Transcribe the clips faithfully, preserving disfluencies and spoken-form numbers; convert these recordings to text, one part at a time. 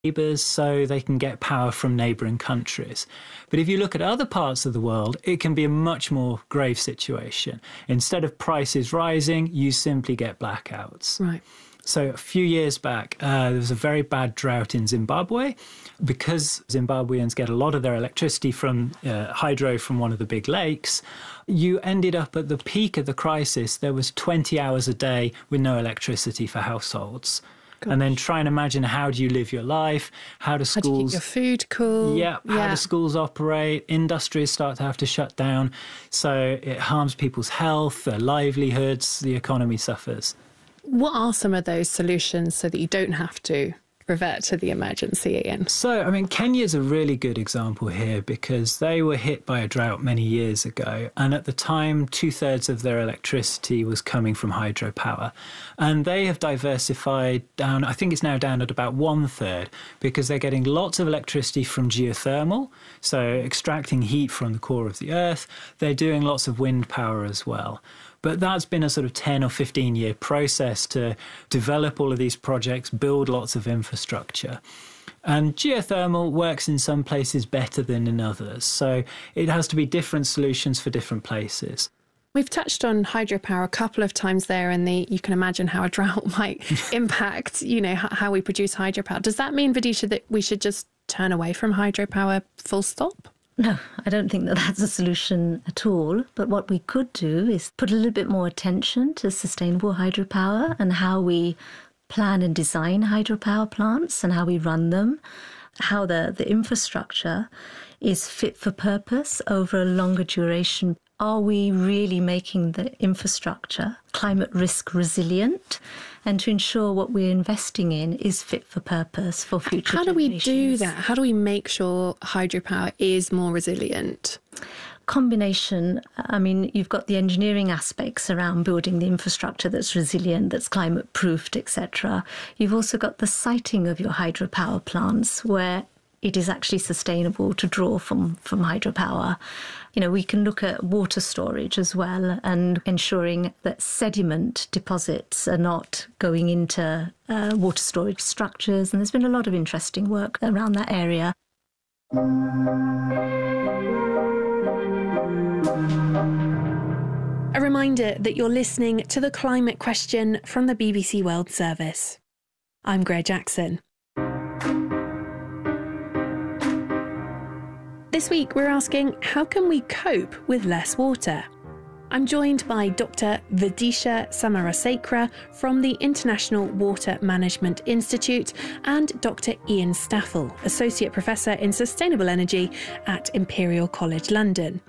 neighbours so they can get power from neighbouring countries. But if you look at other parts of the world, it can be a much more grave situation. Instead of prices rising, you simply get blackouts. Right. So a few years back, uh, there was a very bad drought in Zimbabwe. Because Zimbabweans get a lot of their electricity from uh, hydro from one of the big lakes, you ended up at the peak of the crisis, there was twenty hours a day with no electricity for households. Gosh. And then try and imagine, how do you live your life? How do schools... How do you keep your food cool? Yeah, how yeah. do schools operate? Industries start to have to shut down. So it harms people's health, their livelihoods, the economy suffers. What are some of those solutions so that you don't have to revert to the emergency, Ian? So, I mean, Kenya's a really good example here because they were hit by a drought many years ago. And at the time, two-thirds of their electricity was coming from hydropower. And they have diversified down, I think it's now down at about one-third, because they're getting lots of electricity from geothermal, so extracting heat from the core of the earth. They're doing lots of wind power as well. But that's been a sort of ten or fifteen year process to develop all of these projects, build lots of infrastructure. And geothermal works in some places better than in others. So it has to be different solutions for different places. We've touched on hydropower a couple of times there, and the you can imagine how a drought might impact, you know, how we produce hydropower. Does that mean, Vidisha, that we should just turn away from hydropower full stop? No, I don't think that that's a solution at all. But what we could do is put a little bit more attention to sustainable hydropower and how we plan and design hydropower plants and how we run them, how the, the infrastructure is fit for purpose over a longer duration. Are we really making the infrastructure climate risk resilient? And to ensure what we're investing in is fit for purpose for future How do we generations. do that? How do we make sure hydropower is more resilient? Combination, I mean, you've got the engineering aspects around building the infrastructure that's resilient, that's climate proofed, et cetera. You've also got the siting of your hydropower plants where it is actually sustainable to draw from, from hydropower. You know, we can look at water storage as well and ensuring that sediment deposits are not going into uh, water storage structures. And there's been a lot of interesting work around that area. A reminder that you're listening to The Climate Question from the B B C World Service. I'm Greer Jackson. This week we're asking, how can we cope with less water? I'm joined by Doctor Vidisha Samarasekera from the International Water Management Institute and Doctor Ian Staffel, Associate Professor in Sustainable Energy at Imperial College London.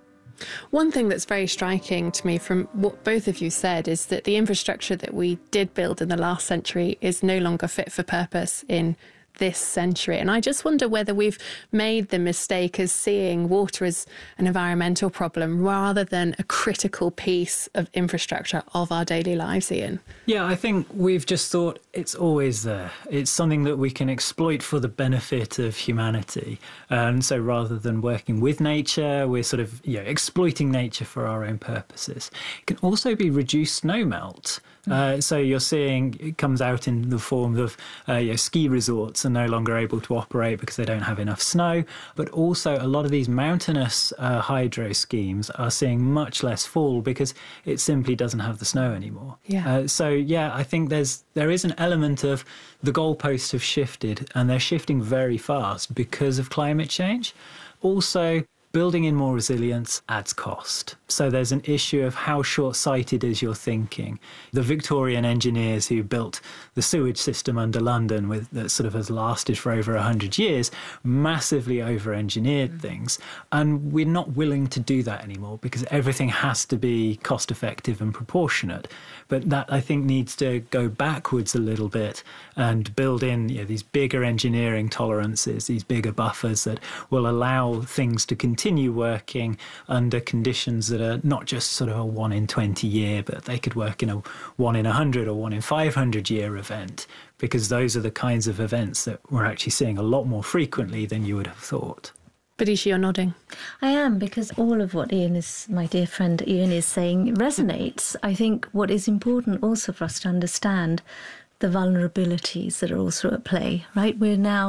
One thing that's very striking to me from what both of you said is that the infrastructure that we did build in the last century is no longer fit for purpose in this century. And I just wonder whether we've made the mistake of seeing water as an environmental problem rather than a critical piece of infrastructure of our daily lives, Ian. Yeah, I think we've just thought it's always there. It's something that we can exploit for the benefit of humanity. And so rather than working with nature, we're sort of you know, exploiting nature for our own purposes. It can also be reduced snowmelt. Uh, so you're seeing it comes out in the form of uh, you know, ski resorts are no longer able to operate because they don't have enough snow. But also a lot of these mountainous uh, hydro schemes are seeing much less fall because it simply doesn't have the snow anymore. Yeah. Uh, so, yeah, I think there's there is an element of the goalposts have shifted and they're shifting very fast because of climate change. Also, building in more resilience adds cost. So there's an issue of how short-sighted is your thinking. The Victorian engineers who built the sewage system under London with that sort of has lasted for over one hundred years, massively over-engineered mm. things. And we're not willing to do that anymore because everything has to be cost-effective and proportionate. But that, I think, needs to go backwards a little bit and build in you know, these bigger engineering tolerances, these bigger buffers that will allow things to continue working under conditions that are not just sort of a one in twenty year, but they could work in a one in one hundred or one in five hundred year event, because those are the kinds of events that we're actually seeing a lot more frequently than you would have thought. Vidisha, you're nodding. I am, because all of what Ian is, my dear friend Ian is saying resonates. I think what is important also for us to understand, the vulnerabilities that are also at play, right? We're now